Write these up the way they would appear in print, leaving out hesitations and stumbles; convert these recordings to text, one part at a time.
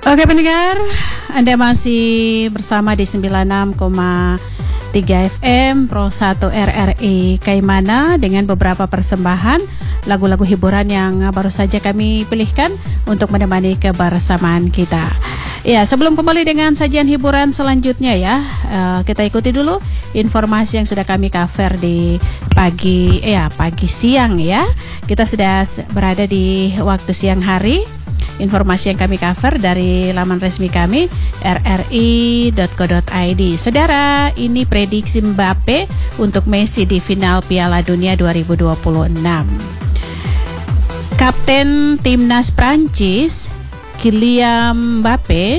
Oke pendengar, Anda masih bersama di 96,3 FM Pro 1 RRI Kaimana dengan beberapa persembahan lagu-lagu hiburan yang baru saja kami pilihkan untuk menemani kebersamaan kita. Ya, sebelum kembali dengan sajian hiburan selanjutnya ya, kita ikuti dulu informasi yang sudah kami cover di pagi siang ya. Kita sudah berada di waktu siang hari. Informasi yang kami cover dari laman resmi kami rri.co.id. Saudara, ini prediksi Mbappe untuk Messi di final Piala Dunia 2026. Kapten Timnas Prancis Kylian Mbappe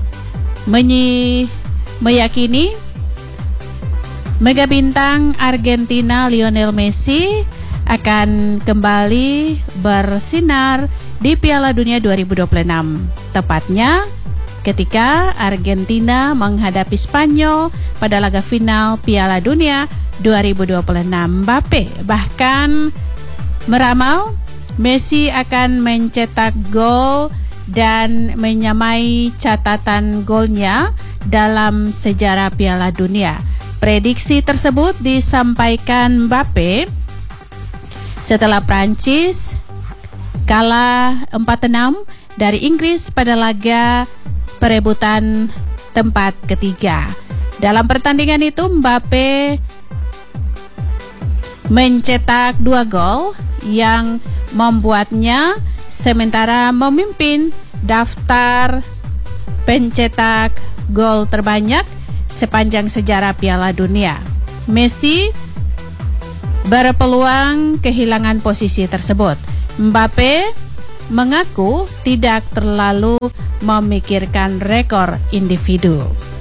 meyakini mega bintang Argentina Lionel Messi akan kembali bersinar di Piala Dunia 2026. Tepatnya ketika Argentina menghadapi Spanyol pada laga final Piala Dunia 2026. Mbappe bahkan meramal Messi akan mencetak gol dan menyamai catatan golnya dalam sejarah Piala Dunia. Prediksi tersebut disampaikan Mbappe setelah Prancis kalah 4-6 dari Inggris pada laga perebutan tempat ketiga. Dalam pertandingan itu Mbappe mencetak 2 gol yang membuatnya sementara memimpin daftar pencetak gol terbanyak sepanjang sejarah Piala Dunia. Messi berpeluang kehilangan posisi tersebut. Mbappe mengaku tidak terlalu memikirkan rekor individu.